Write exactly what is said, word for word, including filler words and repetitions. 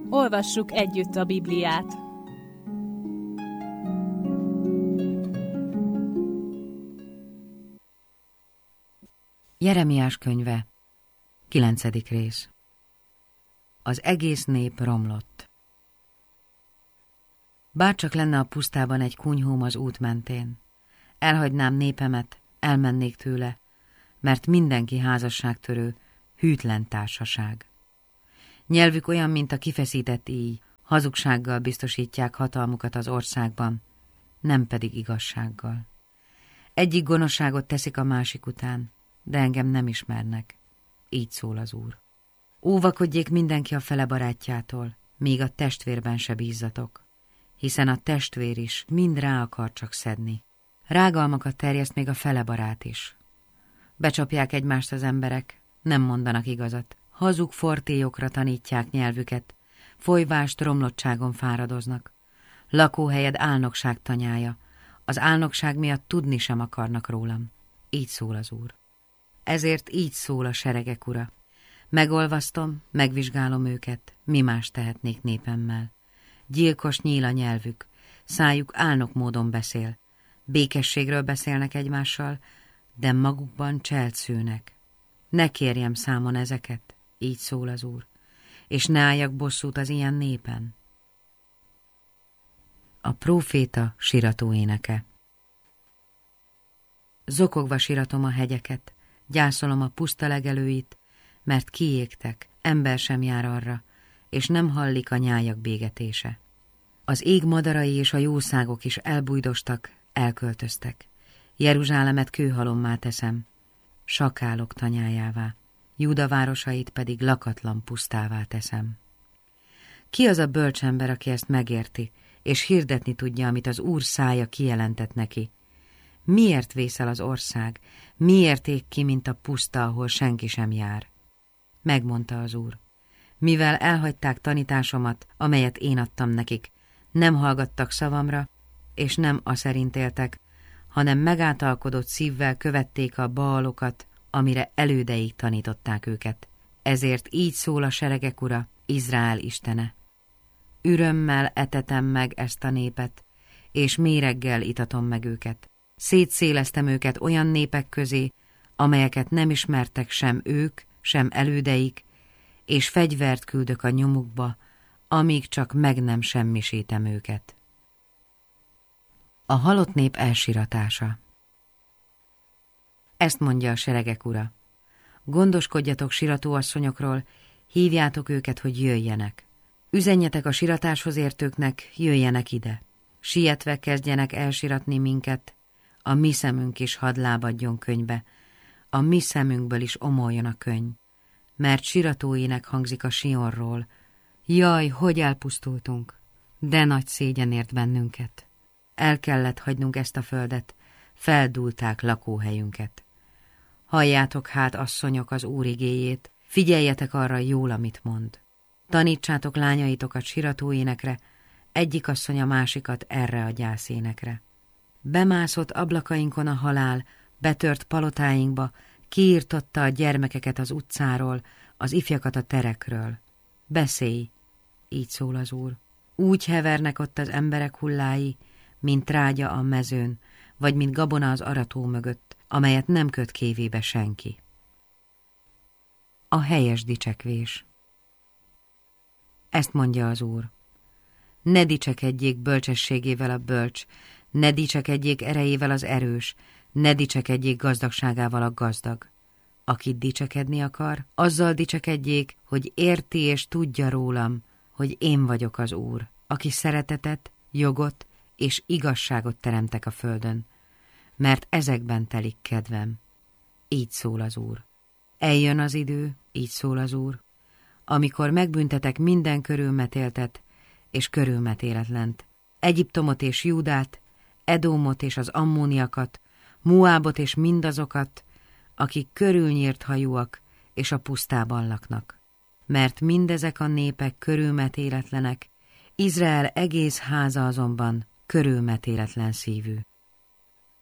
Olvassuk együtt a Bibliát. Jeremiás könyve, kilencedik rész. Az egész nép romlott. Bárcsak lenne a pusztában egy kunyhóm az út mentén. Elhagynám népemet, elmennék tőle, mert mindenki házasságtörő, hűtlen társaság. Nyelvük olyan, mint a kifeszített íj, hazugsággal biztosítják hatalmukat az országban, nem pedig igazsággal. Egyik gonoszságot teszik a másik után, de engem nem ismernek. Így szól az Úr. Óvakodjék mindenki a fele barátjától, míg a testvérben se bízzatok, hiszen a testvér is mind rá akar csak szedni. Rágalmakat terjeszt még a fele barát is. Becsapják egymást az emberek, nem mondanak igazat. Hazug fortélyokra tanítják nyelvüket, folyvást romlottságon fáradoznak. Lakóhelyed álnokság tanyája, az álnokság miatt tudni sem akarnak rólam. Így szól az Úr. Ezért így szól a seregek Ura. Megolvasztom, megvizsgálom őket, mi más tehetnék népemmel. Gyilkos nyíl a nyelvük, szájuk álnok módon beszél. Békességről beszélnek egymással, de magukban cselt szőnek. Ne kérjem számon ezeket, így szól az Úr, és ne álljak bosszút az ilyen népen. A próféta sirató éneke. Zokogva siratom a hegyeket, gyászolom a puszta legelőit, mert kiégtek, ember sem jár arra, és nem hallik a nyájak bégetése. Az ég madarai és a jószágok is elbújdostak, elköltöztek. Jeruzsálemet kőhalommá teszem, sakálok tanyájává, Júda városait pedig lakatlan pusztává teszem. Ki az a bölcsember, aki ezt megérti, és hirdetni tudja, amit az Úr szája kijelentett neki? Miért vészel az ország, miért ég ki, mint a puszta, ahol senki sem jár? Megmondta az Úr. Mivel elhagyták tanításomat, amelyet én adtam nekik, nem hallgattak szavamra, és nem aszerint éltek, hanem megáltalkodott szívvel követték a baalokat, amire elődeig tanították őket. Ezért így szól a seregek Ura, Izrael istene. Ürömmel etetem meg ezt a népet, és méreggel itatom meg őket. Szétszéleztem őket olyan népek közé, amelyeket nem ismertek sem ők, sem elődeik, és fegyvert küldök a nyomukba, amíg csak meg nem semmisítem őket. A halott nép elsiratása. Ezt mondja a seregek Ura. Gondoskodjatok siratóasszonyokról, hívjátok őket, hogy jöjjenek. Üzenjetek a siratáshoz értőknek, jöjjenek ide. Sietve kezdjenek elsiratni minket, a mi szemünk is hadd lábadjon könybe, a mi szemünkből is omoljon a könyv, mert siratóének hangzik a Sionról. Jaj, hogy elpusztultunk, de nagy szégyen ért bennünket. El kellett hagynunk ezt a földet, feldúlták lakóhelyünket. Halljátok hát, asszonyok, az Úr igéjét, figyeljetek arra jól, amit mond. Tanítsátok lányaitokat siratóénekre, egyik asszony a másikat erre a gyászénekre. Bemászott ablakainkon a halál, betört palotáinkba, kiirtotta a gyermekeket az utcáról, az ifjakat a terekről. Beszélj, így szól az Úr. Úgy hevernek ott az emberek hullái, mint trágya a mezőn, vagy mint gabona az arató mögött, amelyet nem köt kévébe senki. A helyes dicsekvés. Ezt mondja az Úr. Ne dicsekedjék bölcsességével a bölcs, ne dicsekedjék erejével az erős, ne dicsekedjék gazdagságával a gazdag. Aki dicsekedni akar, azzal dicsekedjék, hogy érti és tudja rólam, hogy én vagyok az Úr, aki szeretetet, jogot és igazságot teremtek a földön, mert ezekben telik kedvem. Így szól az Úr. Eljön az idő, így szól az Úr, amikor megbüntetek minden körülmetéltet és körülmetéletlent, Egyiptomot és Júdát, Edómot és az ammóniakat, Moábot és mindazokat, akik körülnyírt hajúak és a pusztában laknak. Mert mindezek a népek körülmetéletlenek, Izrael egész háza azonban körülmetéletlen szívű.